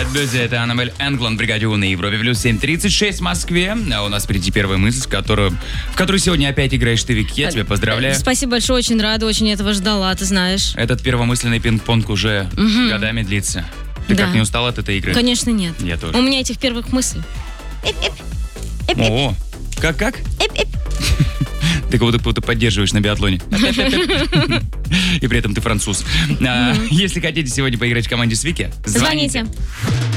Бэдбэдзи, это Аннабель Энгланд, бригаде У на Европе плюс 7:36 в Москве. А у нас впереди первая мысль, в которую сегодня опять играешь ты, Вики. Я тебя поздравляю. Спасибо большое, очень рада, очень этого ждала, ты знаешь. Этот первомысленный пинг-понг уже годами длится. Ты как, не устал от этой игры? Конечно, нет. Я тоже. У меня этих первых мыслей. О, как? Ты кого-то поддерживаешь на биатлоне. И при этом ты француз. Если хотите сегодня поиграть в команде с Вики, звоните.